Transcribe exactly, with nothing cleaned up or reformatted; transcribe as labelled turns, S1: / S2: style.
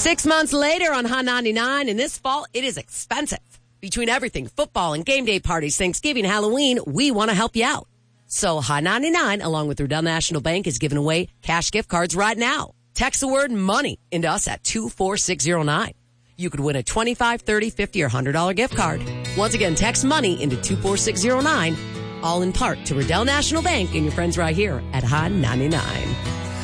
S1: Six months later on Hot ninety-nine, and this fall, it is expensive. Between everything, football and game day parties, Thanksgiving, Halloween, we want to help you out. So Hot ninety-nine, along with Riddell National Bank, is giving away cash gift cards right now. Text the word money into us at two four six zero nine. You could win a twenty-five, thirty, fifty, or one hundred dollars gift card. Once again, text money into two four six zero nine, all in part to Riddell National Bank and your friends right here at Hot ninety-nine.